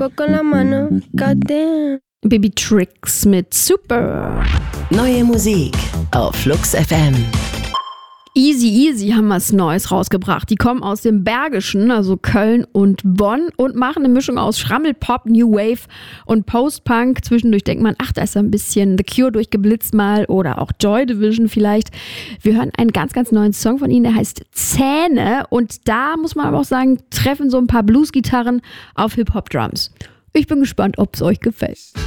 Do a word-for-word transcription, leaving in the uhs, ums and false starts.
mejor con la mano. Goddamn. Baby Tricks mit Super. Neue Musik auf Flux F M. Easy Easy haben was Neues rausgebracht. Die kommen aus dem Bergischen, also Köln und Bonn, und machen eine Mischung aus Schrammelpop, New Wave und Post-Punk. Zwischendurch denkt man, ach, da ist ein bisschen The Cure durchgeblitzt mal oder auch Joy Division vielleicht. Wir hören einen ganz, ganz neuen Song von ihnen, der heißt Zähne, und da muss man aber auch sagen, treffen so ein paar Blues-Gitarren auf Hip-Hop-Drums. Ich bin gespannt, ob es euch gefällt.